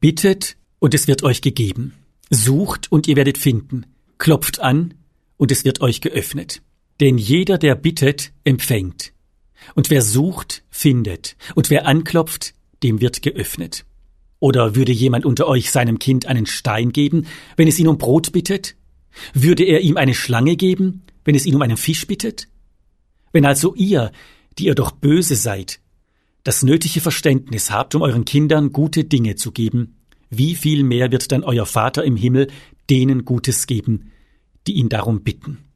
Bittet, und es wird euch gegeben. Sucht, und ihr werdet finden. Klopft an, und es wird euch geöffnet. Denn jeder, der bittet, empfängt. Und wer sucht, findet. Und wer anklopft, dem wird geöffnet. Oder würde jemand unter euch seinem Kind einen Stein geben, wenn es ihn um Brot bittet? Würde er ihm eine Schlange geben, wenn es ihn um einen Fisch bittet? Wenn also ihr, die ihr doch böse seid, das nötige Verständnis habt, um euren Kindern gute Dinge zu geben, wie viel mehr wird dann euer Vater im Himmel denen Gutes geben, die ihn darum bitten.